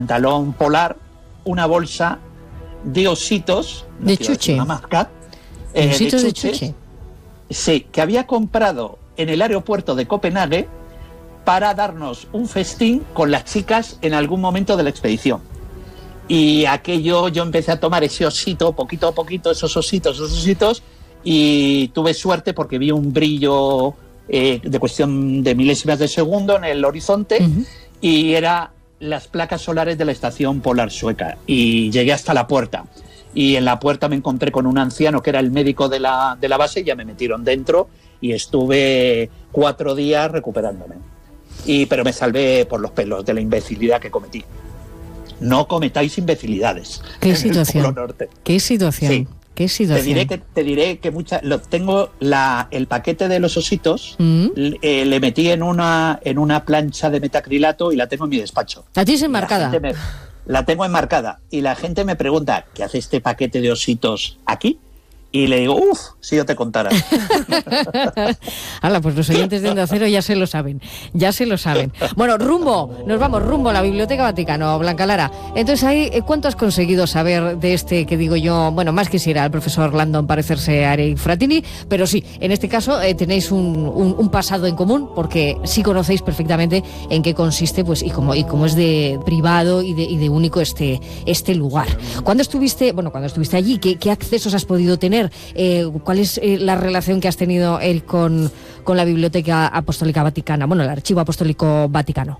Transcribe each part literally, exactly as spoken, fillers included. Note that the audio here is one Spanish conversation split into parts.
pantalón polar una bolsa de ositos, de chuche, una mascat, eh, ositos de, chuches, de chuche. Sí, que había comprado en el aeropuerto de Copenhague para darnos un festín con las chicas en algún momento de la expedición. Y aquello, yo empecé a tomar ese osito, poquito a poquito, esos ositos, esos ositos, y tuve suerte porque vi un brillo eh, de cuestión de milésimas de segundo en el horizonte, uh-huh. y era las placas solares de la estación polar sueca. Y llegué hasta la puerta. Y en la puerta me encontré con un anciano que era el médico de la, de la base, y ya me metieron dentro y estuve cuatro días recuperándome. Y, pero me salvé por los pelos de la imbecilidad que cometí. No cometáis imbecilidades. ¿Qué situación? ¿Qué situación? Sí. ¿Qué situación? Te diré que, te diré que mucha, lo, tengo la, el paquete de los ositos, mm. eh, le metí en una, en una plancha de metacrilato y la tengo en mi despacho. ¿La tienes enmarcada? La, me, la tengo enmarcada y la gente me pregunta, ¿qué hace este paquete de ositos aquí? Y le digo, uff, si yo te contara. Hala, pues los oyentes de Onda Cero ya se lo saben, ya se lo saben. Bueno, rumbo, nos vamos rumbo a la Biblioteca Vaticano, Blanca Lara. Entonces, ahí, ¿cuánto has conseguido saber de este que digo yo? Bueno, más quisiera el profesor Landon parecerse a Eric Frattini, pero sí, en este caso eh, tenéis un, un, un pasado en común, porque sí conocéis perfectamente en qué consiste, pues, y cómo, y cómo es de privado y de, y de único este, este lugar. ¿Cuándo estuviste, bueno, cuando estuviste allí, qué, qué accesos has podido tener? Eh, ¿Cuál es eh, la relación que has tenido él con, con la Biblioteca Apostólica Vaticana? Bueno, el Archivo Apostólico Vaticano.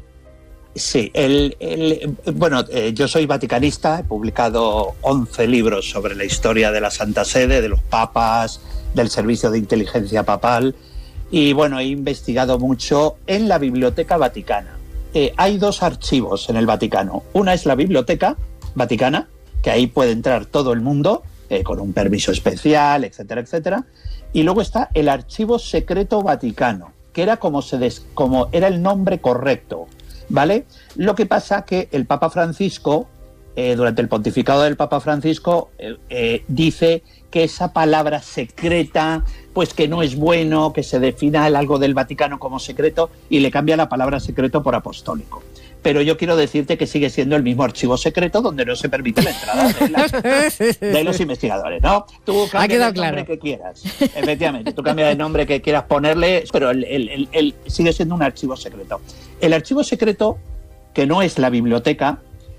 Sí, el, el, bueno, eh, yo soy vaticanista, he publicado once libros sobre la historia de la Santa Sede, de los papas, del Servicio de Inteligencia Papal, y bueno, he investigado mucho en la Biblioteca Vaticana. Eh, hay dos archivos en el Vaticano. Una es la Biblioteca Vaticana, que ahí puede entrar todo el mundo, Eh, con un permiso especial, etcétera, etcétera. Y luego está el Archivo Secreto Vaticano, que era como, se des, como era el nombre correcto, ¿vale? Lo que pasa que el Papa Francisco, eh, durante el pontificado del Papa Francisco, eh, eh, dice que esa palabra secreta, pues que no es bueno, que se defina algo del Vaticano como secreto, y le cambia la palabra secreto por apostólico. Pero yo quiero decirte que sigue siendo el mismo archivo secreto donde no se permite la entrada de, la, de los investigadores, ¿no? Tú cambia el nombre claro. que quieras, efectivamente, tú cambias el nombre que quieras ponerle, pero el, el, el, el sigue siendo un archivo secreto. El archivo secreto, que no es la biblioteca,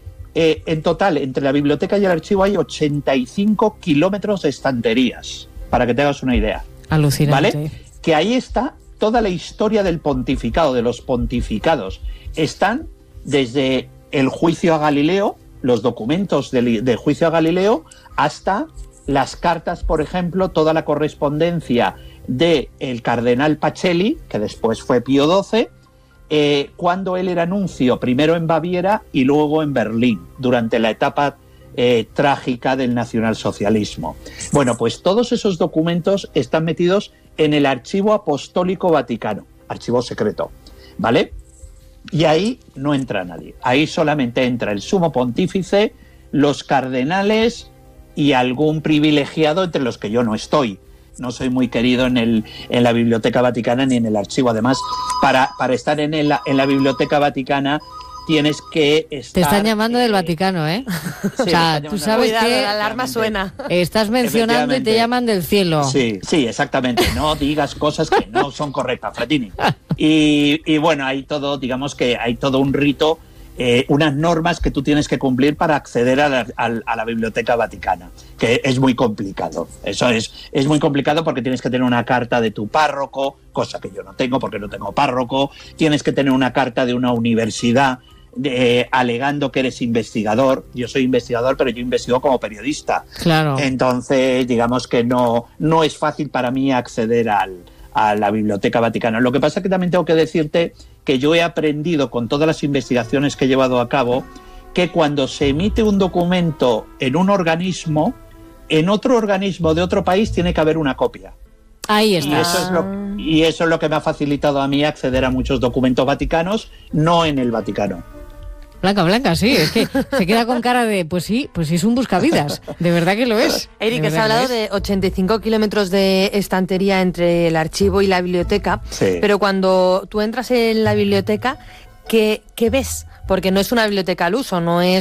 eh, en total, entre la biblioteca y el archivo hay ochenta y cinco kilómetros de estanterías, para que te hagas una idea. Alucinante. ¿Vale? Que ahí está toda la historia del pontificado, de los pontificados. Están desde el juicio a Galileo, los documentos del, del juicio a Galileo, hasta las cartas, por ejemplo, toda la correspondencia del cardenal Pacelli, que después fue Pío doce, eh, cuando él era nuncio, primero en Baviera y luego en Berlín, durante la etapa eh, trágica del nacionalsocialismo. Bueno, pues todos esos documentos están metidos en el Archivo Apostólico Vaticano, archivo secreto, ¿vale? Y ahí no entra nadie. Ahí solamente entra el sumo pontífice, los cardenales y algún privilegiado entre los que yo no estoy. No soy muy querido en, el, en la Biblioteca Vaticana ni en el archivo. Además, para, para estar en, el, en la Biblioteca Vaticana tienes que estar... Te están llamando eh, del Vaticano, ¿eh? Sí, o sea, tú sabes Cuidado, que... la alarma suena. Estás mencionando y te llaman del cielo. Sí, sí, exactamente. No digas cosas que no son correctas, Frattini. Y, y bueno, hay todo, digamos que hay todo un rito, eh, unas normas que tú tienes que cumplir para acceder a la, a, a la Biblioteca Vaticana, que es muy complicado. Eso es, es muy complicado porque tienes que tener una carta de tu párroco, cosa que yo no tengo porque no tengo párroco. Tienes que tener una carta de una universidad Eh, alegando que eres investigador. Yo soy investigador, pero yo investigo como periodista. Claro. Entonces, digamos que no, no es fácil para mí acceder al, a la Biblioteca Vaticana. Lo que pasa es que también tengo que decirte que yo he aprendido con todas las investigaciones que he llevado a cabo que cuando se emite un documento en un organismo, en otro organismo de otro país tiene que haber una copia. Ahí está. Y eso es lo, y eso es lo que me ha facilitado a mí acceder a muchos documentos vaticanos, no en el Vaticano. Blanca, Blanca, sí, es que se queda con cara de, pues sí, pues sí es un buscavidas, de verdad que lo es. Eric, has hablado de ochenta y cinco kilómetros de estantería entre el archivo y la biblioteca, sí. Pero cuando tú entras en la biblioteca, ¿qué, qué ves? porque no es una biblioteca al uso, no es